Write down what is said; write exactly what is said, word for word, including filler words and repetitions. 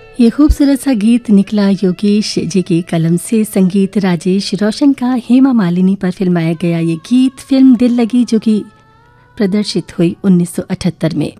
ये खूबसूरत सा गीत निकला योगेश जी की कलम से, संगीत राजेश रोशन का, हेमा मालिनी पर फिल्माया गया ये गीत फिल्म दिल लगी जो कि प्रदर्शित हुई उन्नीस सौ अठहत्तर में।